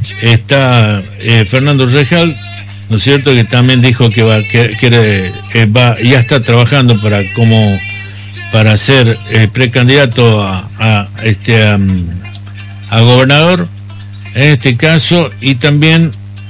está Fernando Rejal, ¿no es cierto?, que también dijo que ya está trabajando para ser precandidato a gobernador en este caso, y también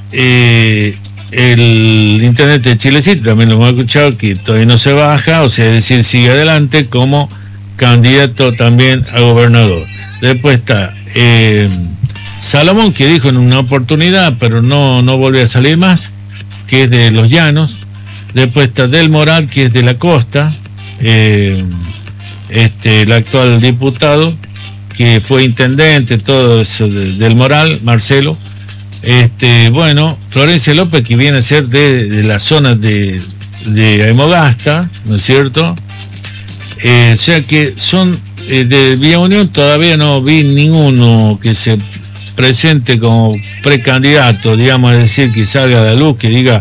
el intendente de Chilecito, también lo hemos escuchado, que todavía no se baja, o sea, es decir, sigue adelante como candidato también a gobernador. Después está Salomón, que dijo en una oportunidad, pero no volvió a salir más, que es de Los Llanos. Después está Del Moral, que es de la costa, el actual diputado, que fue intendente, todo eso del Moral, Marcelo. Bueno, Florencia López, que viene a ser de la zona de Aymogasta, ¿no es cierto? O sea que son de Villa Unión, todavía no vi ninguno que se presente como precandidato, digamos, es decir, que salga a la luz, que diga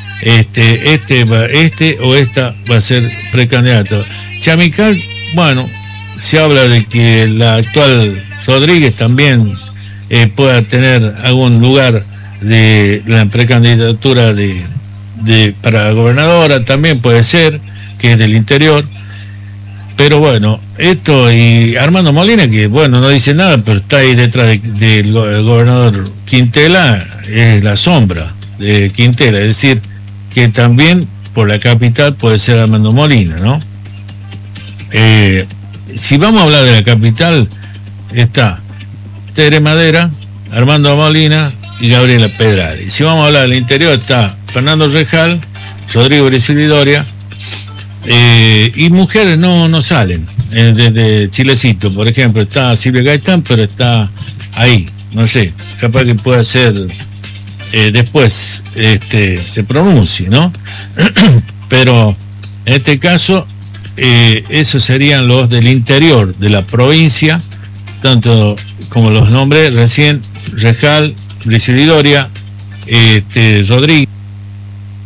este o esta va a ser precandidato. Chamical, bueno, se habla de que la actual Rodríguez también pueda tener algún lugar de la precandidatura para gobernadora, también puede ser, que es del interior. Pero bueno, esto, y Armando Molina, que bueno, no dice nada, pero está ahí detrás del gobernador Quintela, es la sombra de Quintela, es decir, que también por la capital puede ser Armando Molina, ¿no? Si vamos a hablar de la capital, está Tere Madera, Armando Molina y Gabriela Pedrari. Si vamos a hablar del interior, está Fernando Rejal, Rodrigo Brizuela y Doria, y mujeres no salen. Desde Chilecito, por ejemplo, está Silvia Gaitán, pero está ahí, no sé, capaz que pueda ser después se pronuncie, ¿no? Pero en este caso, esos serían los del interior de la provincia, tanto como los nombres recién: Rejal, Brizuela y Doria, Rodríguez.